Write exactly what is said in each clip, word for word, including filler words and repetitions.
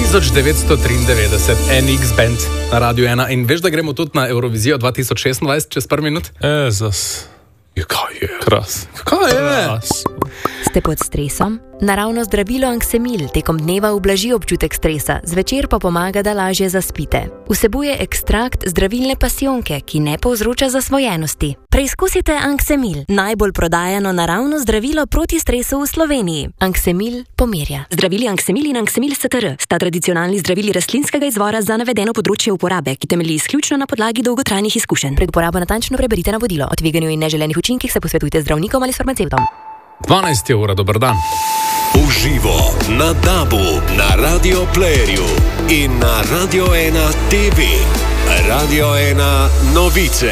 tisoč devetsto triindevetdeset, N X Band na Radiu ena. In veš, da gremo tudi na Eurovizijo dva tisoč šestnajst čez par minut? Ezas. Ja, kaj je? Kras. Kaj je? Kras. Ste pod stresom? Naravno zdravilo Anksemil tekom dneva ublaži občutek stresa, zvečer pa pomaga, da lažje zaspite. Vsebuje ekstrakt zdravilne pasijonke, ki ne povzroča zasvojenosti. Preizkusite Anksemil, najbolj prodajano naravno zdravilo proti stresu v Sloveniji. Anksemil pomirja. Zdravili Anksemil in Anksemil S T R sta tradicionalni zdravili rastlinskega izvora za navedeno področje uporabe, ki temelji izključno na podlagi dolgotrajnih izkušenj. Pred uporabo natančno preberite navodilo. O tveganju in neželenih učinkih se posvetujte z zdravnikom ali s farmacevtom. dvanajsta ura, dober dan. Uživo na Dabu, na Radio Playerju in na Radio ena T V. Radio ena novice.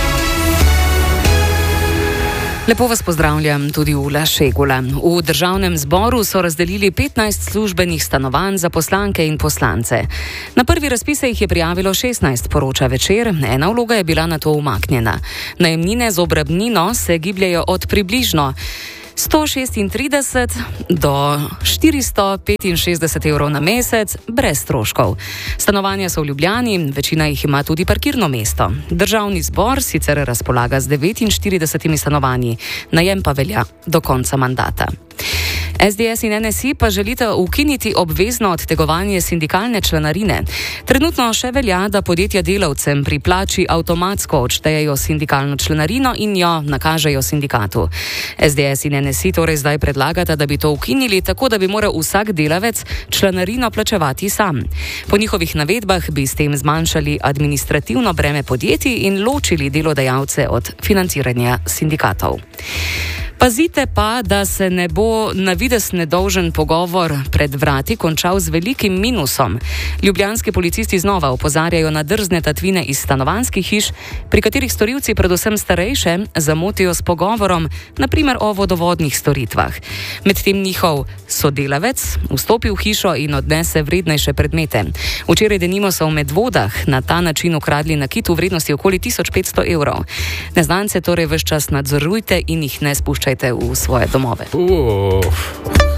Lepo vas pozdravljam tudi Ula Šegula. V državnem zboru so razdelili petnajst službenih stanovanj za poslanke in poslance. Na prvi razpis se jih je prijavilo šestnajst, poroča Večer, ena vloga je bila nato umaknjena. Najemnine z obrabnino se gibljejo od približno sto šestintrideset do štiristo petinšestdeset evrov na mesec, brez stroškov. Stanovanja so v Ljubljani, večina jih ima tudi parkirno mesto. Državni zbor sicer razpolaga z devetinštiridesetimi stanovanji, najem pa velja do konca mandata. S D S in N S I pa želita ukiniti obvezno odtegovanje sindikalne članarine. Trenutno še velja, da podjetja delavcem pri plači avtomatsko odštejejo sindikalno članarino in jo nakažejo sindikatu. S D S in N S I torej zdaj predlagata, da bi to ukinili, tako da bi moral vsak delavec članarino plačevati sam. Po njihovih navedbah bi s tem zmanjšali administrativno breme podjetij in ločili delodajalce od financiranja sindikatov. Pazite pa, da se ne bo na videz nedolžen pogovor pred vrati končal z velikim minusom. Ljubljanski policisti znova opozarjajo na drzne tatvine iz stanovanjskih hiš, pri katerih storilci, predvsem starejše, zamotijo s pogovorom, na primer o vodovodnih storitvah. Medtem njihov sodelavec vstopi v hišo in odnese vrednejše predmete. Včeraj denimo so v Medvodah na ta način ukradli nakit v vrednosti okoli tisoč petsto evrov. Neznance torej ves čas nadzorujte in jih ne spuščajte v svoje domove. Uf.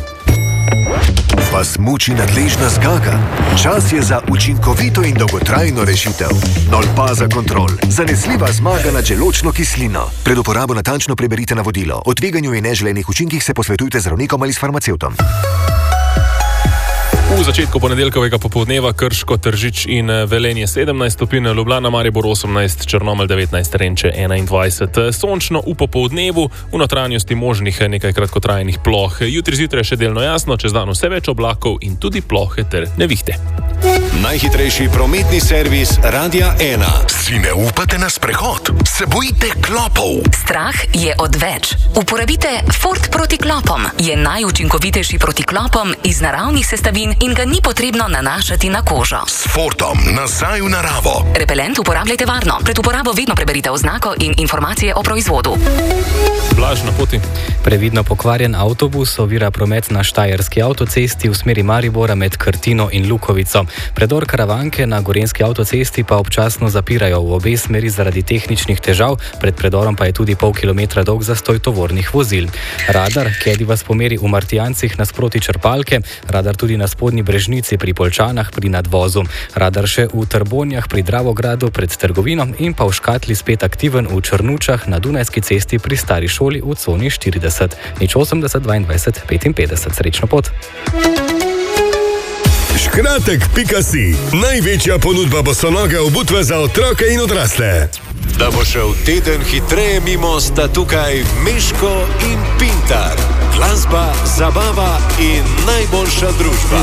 Vas muči nadležna zgaga? Čas je za učinkovito in dolgotrajno rešitev. Nolpaza Kontrol. Zanesljiva zmaga nad želodčno kislino. Pred uporabo natančno preberite navodilo. O tveganju in neželenih učinkih se posvetujte z zdravnikom ali s farmacevtom. V začetku ponedeljkovega popoldneva Krško, Tržič in Velenje sedemnajst stopinj, Ljubljana, Maribor osemnajst, Črnomelj devetnajst, Renče enaindvajset. Sončno v popoldnevu, v notranjosti možnih nekaj kratkotrajnih ploh. Jutri zjutraj še delno jasno, čez dan vse več oblakov in tudi plohe ter nevihte. Najhitrejši prometni servis Radia ena. Si ne upate na sprehod? Se bojite klopov? Strah je odveč. Uporabite Ford proti klopom. Je najučinkovitejši proti klopom iz naravnih sestavin in ga ni potrebno nanašati na kožo. S Fordom nazaj v naravo. Repelent uporabljajte varno. Pred uporabo vedno preberite oznako in informacije o proizvodu. Blaž na poti. Previdno pokvarjen avtobus ovira promet na Štajerski avtocesti v smeri Maribora med Krtino in Lukovico. Predor Karavanke na Gorenjski avtocesti pa občasno zapirajo v obe smeri zaradi tehničnih težav, pred predorom pa je tudi pol kilometra dolg zastoj tovornih vozil. Radar, ki vas pomeri v Martijancih nasproti črpalke, radar tudi na spodnji Brežnici pri Poljčanah pri nadvozu, radar še v Trbonjah pri Dravogradu pred trgovino in pa v Škatli spet aktiven v Črnučah na Dunajski cesti pri stari šoli v coni štirideset. Nič osemdeset dvaindvajset petinpetdeset. Srečno pot. Škratek pika si. Največja ponudba bosonoge obutve za otroke in odrasle. Da bo šel teden hitreje mimo, sta tukaj Miško in Pintar. Glasba, zabava in najboljša družba.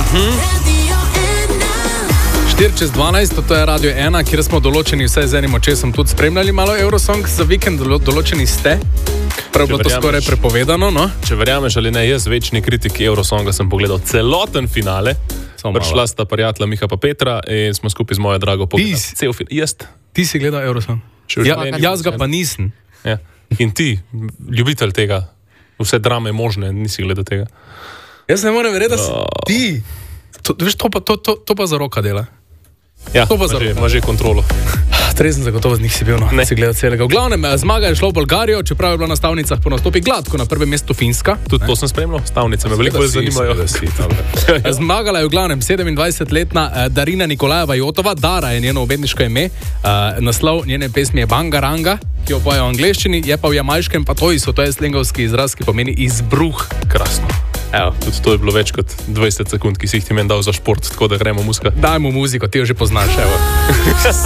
štiri čez dvanajst, to je Radio ena, kjer smo določeni vsaj z enim očesom tudi spremljali malo Eurosong za vikend, določeni ste. Prav bo to skoraj prepovedano, no? Če verjameš ali ne, jaz večni kritik Eurosonga sem pogledal celoten finale. Prišla sta prijatelja Miha pa Petra in smo skupaj z mojo drago pogledali cel finale. Jaz. Ti si gledal Eurosong? Ja, jaz ga pa nisem. Ja. In ti, ljubitelj tega, vse drame možne, nisi gledal tega. Jaz ne morem verjeti, da si oh. ti. To, veš, to pa, to, to, to pa za roka dela. Ja, ima že, že kontrolo. Strezen zagotovo z njih si bil, no, ne si gledal celega. V glavnem, zmaga je šla v Bolgarijo, čeprav je bila na stavnicah po nastopi gladko, na prvem mestu Finska. Tudi ne? To sem spremljal, stavnice me veliko bolj zanimajo. Zmagala je v glavnem sedemindvajsetletna Darina Nikolajeva Jotova, Dara je njeno umetniško ime, naslov njene pesmi je Bangaranga, ki jo poje v angleščini, je pa v jamajškem patoisu, to je slengovski izraz, ki pomeni izbruh. Krasno. Evo. Tudi to je bilo več kot dvajset sekund, ki si jih ti meni dal za šport, tako da gremo muzika. Dajmo muziko, ti jo že poznaš, evo.